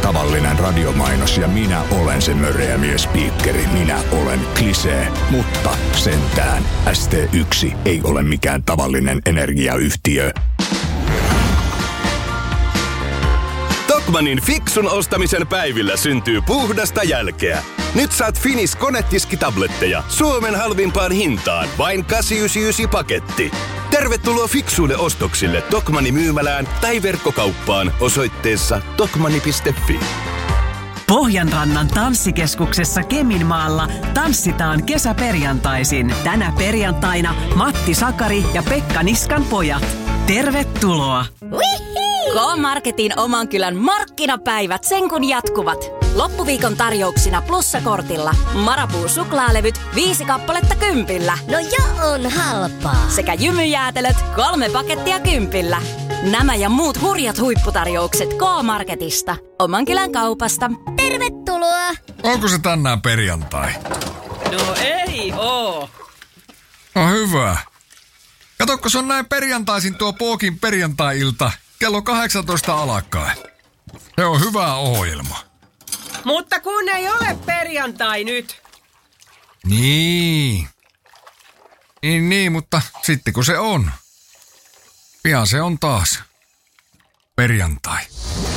tavallinen radiomainos ja minä olen se möreä miespiikkeri. Minä olen Klisee, mutta sentään ST1 ei ole mikään tavallinen energiayhtiö. Tokmannin fiksun ostamisen päivillä syntyy puhdasta jälkeä. Nyt saat Finis konetiskitabletteja Suomen halvimpaan hintaan vain 899 paketti. Tervetuloa fiksuille ostoksille Tokmannin myymälään tai verkkokauppaan osoitteessa tokmanni.fi. Pohjanrannan tanssikeskuksessa Keminmaalla tanssitaan kesäperjantaisin. Tänä perjantaina Matti Sakari ja Pekka Niskan pojat. Tervetuloa! K-Marketin oman kylän markkinapäivät sen kun jatkuvat. Loppuviikon tarjouksina plussakortilla Marabou suklaalevyt 5 kappaletta 10. No jo on halpaa. Sekä jymyjäätelöt 3 pakettia 10. Nämä ja muut hurjat huipputarjoukset K-Marketista. Oman kylän kaupasta. Tervetuloa! Onko se tänään perjantai? No ei oo. No hyvä. Katokko, se on näin perjantaisin tuo Pookin perjantai-ilta kello 18 alkaen. Se on hyvä ohjelma. Mutta kun ei ole perjantai nyt. Niin, mutta sitten kun se on. Pian se on taas perjantai.